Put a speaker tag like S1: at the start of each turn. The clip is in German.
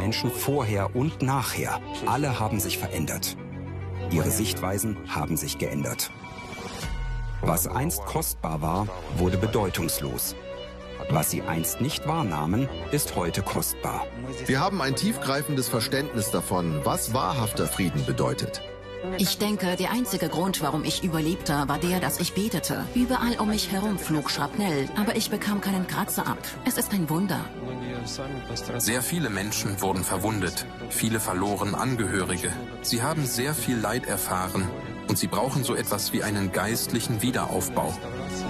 S1: Menschen vorher und nachher. Alle haben sich verändert. Ihre Sichtweisen haben sich geändert. Was einst kostbar war, wurde bedeutungslos. Was sie einst nicht wahrnahmen, ist heute kostbar.
S2: Wir haben ein tiefgreifendes Verständnis davon, was wahrhafter Frieden bedeutet.
S3: Ich denke, der einzige Grund, warum ich überlebte, war der, dass ich betete. Überall um mich herum flog Schrapnell, aber ich bekam keinen Kratzer ab. Es ist ein Wunder.
S4: Sehr viele Menschen wurden verwundet. Viele verloren Angehörige. Sie haben sehr viel Leid erfahren und sie brauchen so etwas wie einen geistlichen Wiederaufbau.